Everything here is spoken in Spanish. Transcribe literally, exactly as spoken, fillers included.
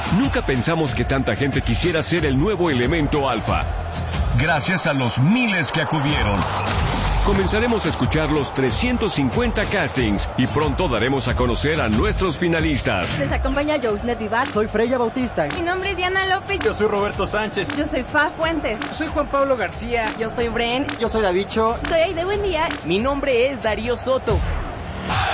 Nunca pensamos que tanta gente quisiera ser el nuevo elemento alfa. Gracias a los miles que acudieron. Comenzaremos a escuchar los trescientos cincuenta castings y pronto daremos a conocer a nuestros finalistas. Les acompaña Jousnet Vivar. Soy Freya Bautista. Mi nombre es Diana López. Yo soy Roberto Sánchez. Yo soy Fa Fuentes. Soy Juan Pablo García. Yo soy Bren. Yo soy Davicho. Soy Aide Buendía. Mi nombre es Darío Soto.